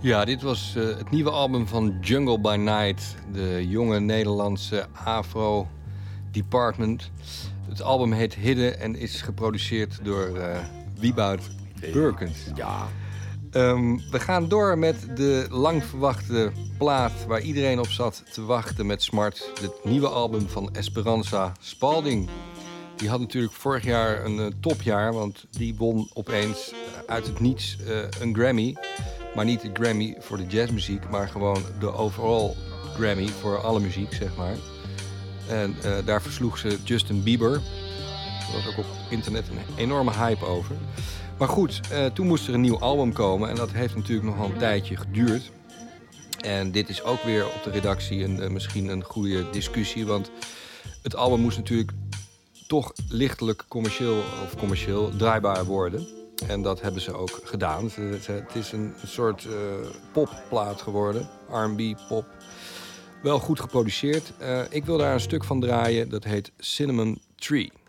Ja, dit was het nieuwe album van Jungle by Night. De jonge Nederlandse Afro Department. Het album heet Hidden en is geproduceerd door Wieboud Burkens. Ja. We gaan door met de lang verwachte plaat waar iedereen op zat te wachten met smart. Het nieuwe album van Esperanza Spalding. Die had natuurlijk vorig jaar een topjaar, want die won opeens uit het niets een Grammy. Maar niet de Grammy voor de jazzmuziek, maar gewoon de overall Grammy voor alle muziek, zeg maar. En daar versloeg ze Justin Bieber. Er was ook op internet een enorme hype over. Maar goed, toen moest er een nieuw album komen en dat heeft natuurlijk nog wel een tijdje geduurd. En dit is ook weer op de redactie misschien een goede discussie, want het album moest natuurlijk toch lichtelijk commercieel draaibaar worden. En dat hebben ze ook gedaan. Het is een soort popplaat geworden, R&B pop. Wel goed geproduceerd. Ik wil daar een stuk van draaien, dat heet Cinnamon Tree.